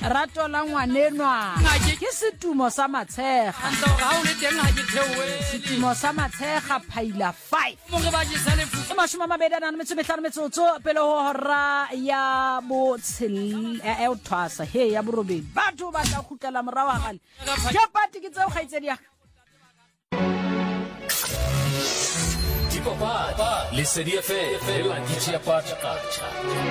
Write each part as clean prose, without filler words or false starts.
Rato la ngwanenwa ke setumo sa matshega setumo sa matshega phaila 5 e mashoma mabedi a metsometlhano metsotso pele ho hora ya o thwasa he ya borobedi batho ba tla khutlela morawa gale ke pati ke tseo gaitsedi ya Papa, Lesedi FM, la DJ Pacha.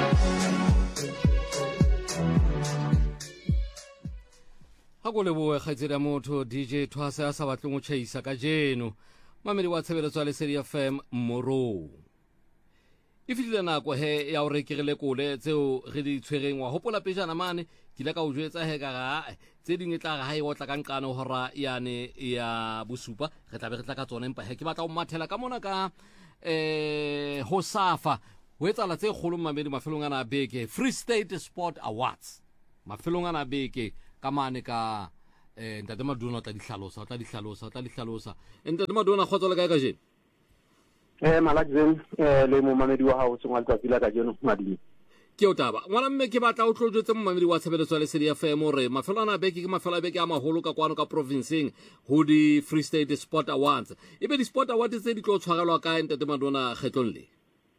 Ha go leboe kgaitsedi ya motho DJ Thwasa a sa batleng o tšhaisa ka jeno mamedi wa tshebeletso ya Lesedi FM Moro. E fitile nako he ya o re ke re lekole tseo re di tshwereng wa hopola pejana mane ke la ka o jwetsa he ka ga tse ding e tla ga e otla ka nkano hora yane ya bosupa re tla be re tla ka tsona empa he ke batla o mathela ka mona ka ho safa ho etsala tse kgolo mamedi mafelong ana beke Free State Sport Awards mafelong ana beke ka mane ka ntate Maduna o tla di hlalosa ntate Maduna khotso le kae ka jeno Malakzen le mo mamedi wa hao tsongwa tsa pila ka jeno madini ke o taba ngwana mme ke batla o tlojetse mo mamedi wa tshebeletso ya Lesedi ya FM re mafelo ana beke ke mafelo a beke a maholo ka kwano ka provinceng ho di Free State Sport Awards ebe di Sport Awards tse di tlo tshwarelwa ka ntate Maduna kgetlong le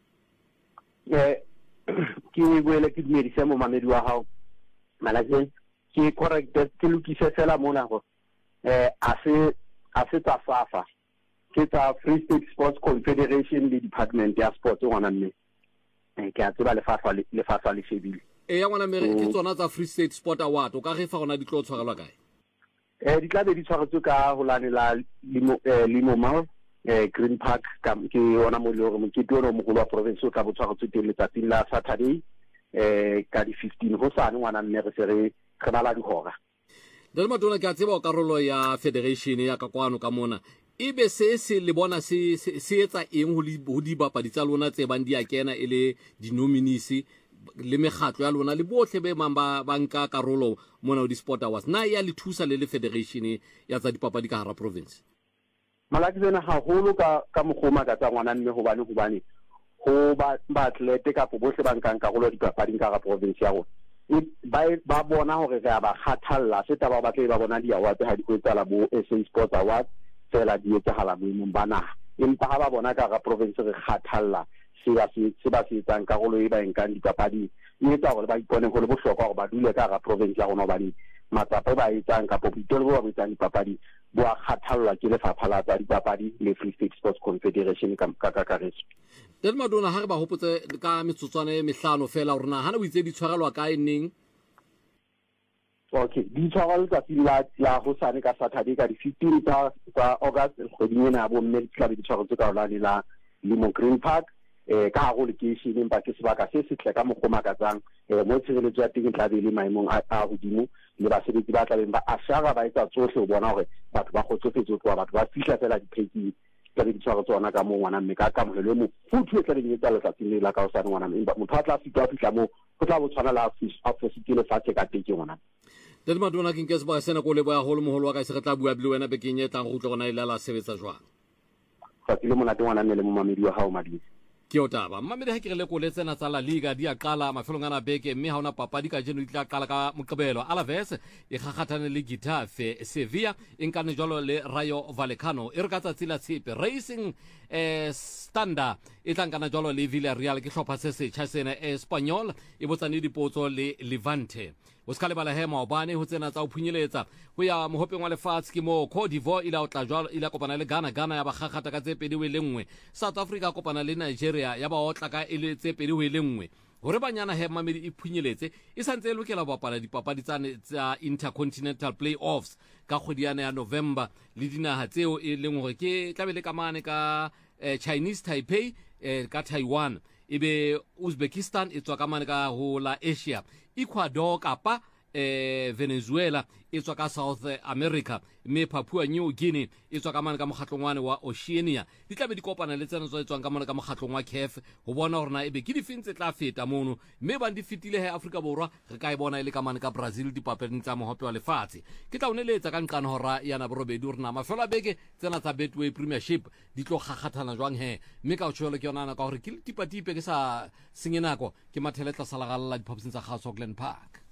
ke boele ke dumedisa mo mamedi wa hao Malakzen ke correct ke lokise fela mona go a se tsa SAFA ke tsa Free State Sports Confederation le Department ya Sport ngwana mme ke a tseba lefatswa le shebile ya ngwana mme ke tsona tsa Free State Sport Award o ka re fa gona di tlo tshwarelwa kae di tla be di tshwaretswe ka holane la Limo Mall Green Park ke ona mo le hore mokete ono mogolo wa province o tla bo tshwaretswe teng letsatsing la Saturday ka di 15 ho sane ngwana mme re se re bala di hora Dale Madonna ke a tseba o karolo ya federation ya ka kwano ka mona ebe se le bona se etsa eng ho di bapadi tsa lona tse bang di a kena ele di nominees le megatlo ya lona le bohle be mang ba nka karolo mona di Sport Awards na ya le thusa le federation ya tsa dipapadi ka hara province Malaki tsena haholo ka mogoma ka tsa ngwana mme hobane ho ba atlete ka bohle ba nkang karolo dipapadi ka hara province ya rona ba bona hore re a ba khathalla se taba ba tle ba bona di awards ha di kwetsala bo SA Sports Awards fela di etsahala boemong ba naha empa ha ba bona ka ga province re khathalla se ba se etsang karolo e ba enkang dipapadi e etsa hore ba ipone go le bohlokwa hore ba dule ka ga province ya rona hobane matsapa ba etsang ka popitolo ba etsang dipapadi bo a khathallwa ke lefapha la tsa dipapadi le Free State Sports Confederation ka kakaretso Dale Madonna ha re ba hopotse ka metsotswana e mehlano fela hore na hana o itse di tshwarelwa ka eneng Okay, di tshwarelwa tsatsing la hosane ka Saturday ka di 15 tsa August kgweding ena bo mme tla be di tshwaretswe ka holane la Limo Green Park ka haro location empa ke sebaka se setle ka mogomakatsang mo tshireletso ya teng tla be le maemong a hodimo le basebetsi ba tla beng ba ashara ba etsa tsohle ho bona hore batho ba kgotsofetse tloa batho ba fihla fela di-breaking tla be di tshwaretswe ona ka mo ngwana mme ka kamohelo e mo futhu e tla beng etsa letsatsing le la ka hosane ngwana mme empa motho a tla fihla mo go tla bo tshwana la a fositile fatshe ka teke ngwana Dale Madonna ke nketse ba sena ko le boya holo moholo wa ka se re tla bua le wena be ke nyetlang go tla gona ile la sebetsa jwang Fatile monate ngwana mme le mo mamedi wa hao madini ke o taba mamedi ha ke re le ko le tsena tsa La Liga di a qala mafelong ana beke mme ha ona papadi ka jeno di tla qala ka Moqebelo Alaves e gagathane le Getafe Sevilla e nkane jwalo le Rayo Vallecano e re ka tsatsi la tshepe Racing Standard e tlankana jwalo le Villarreal ke hlopha se setjha sena Espanyol e botsane dipotso le Levante o ska le bala hema obane ho tsena tsa o phunyeletsa ho ya mohopeng wa lefatshe ke mo Cote d'Ivoire ila o tla jwalo ila kopana le Ghana ya ba gagata ka tse pedi we lenngwe South Africa kopana le Nigeria ya ba otla ka ile tse pedi we lenngwe hore banyana hema medi e phunyeletse e santse e lokela bapala dipapadi tsa Intercontinental Playoffs ka kgwediana ya November le dinaha tseo e leng hore ke tlabele ka mane ka Chinese Taipei ka Taiwan ebe Uzbekistan e tswa ka mane ka ho la Asia Ecuador kapa Venezuela e tswa ka South America mme Papua New Guinea e tswa ka mane ka mogatlongwane wa Oceania di tlabe di kopana le tsena tswa ka mane ka mogatlong wa CAF ho bona hore na ebe ke di fintse tla feta mono mme ba di fitile he Afrika Borwa re ka e bona ile ka mane ka Brazil dipapading tsa mohope wa lefatshe ke tla uneletsa ka nqana hora yana borobedi hore na mafelo a beke tsena tsa Betway Premiership di tlo gagathana jwang he mme ka o tshwele ke yona na ka hore ke tipatipe ke sa senye nako ke matheletla salagalla diphaposing tsa Gauteng Park